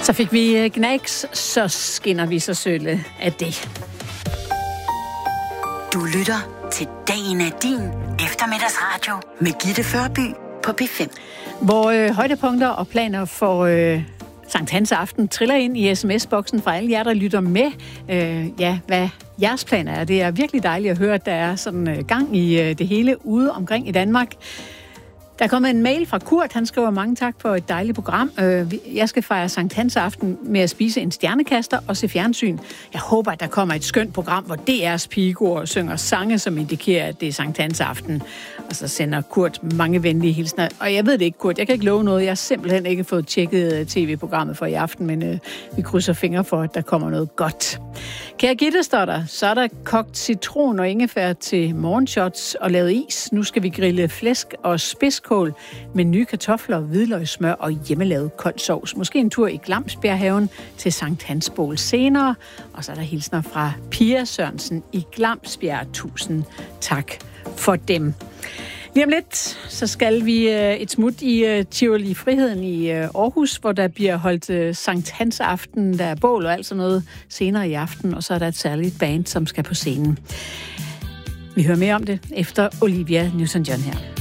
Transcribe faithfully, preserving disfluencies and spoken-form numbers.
Så fik vi Gnags, så skinner vi så sølle af det. Du lytter til Dagen er din eftermiddagsradio med Gitte Førby på P fem. Hvor øh, højdepunkter og planer for øh, Sankt Hans aften triller ind i sms-boksen fra alle jer, der lytter med. Øh, ja, hvad jeres planer er. Det er virkelig dejligt at høre, at der er sådan øh, gang i øh, det hele ude omkring i Danmark. Der er kommet en mail fra Kurt. Han skriver mange tak for et dejligt program. Jeg skal fejre Sankt Hans aften med at spise en stjernekaster og se fjernsyn. Jeg håber, at der kommer et skønt program, hvor D R's pigekor synger sange, som indikerer, at det er Sankt Hans aften. Og så sender Kurt mange venlige hilsner. Og jeg ved det ikke, Kurt. Jeg kan ikke love noget. Jeg har simpelthen ikke fået tjekket tv-programmet for i aften, men øh, vi krydser fingre for, at der kommer noget godt. Kære Gitte, står der, så er der kogt citron og ingefær til morgenshots og lavet is. Nu skal vi grille flæsk og spidskål med nye kartofler, hvidløgssmør og hjemmelavet kold sovs. Måske en tur i Glamsbjerghaven til Sankt Hans Bål senere. Og så er der hilsner fra Pia Sørensen i Glamsbjerg. Tusind tak for dem. Lige om lidt, så skal vi et smut i Tivoli Friheden i Aarhus, hvor der bliver holdt Sankt Hans aften. Der er bål og alt sådan noget senere i aften, og så er der et særligt band, som skal på scenen. Vi hører mere om det efter Olivia Newton-John her.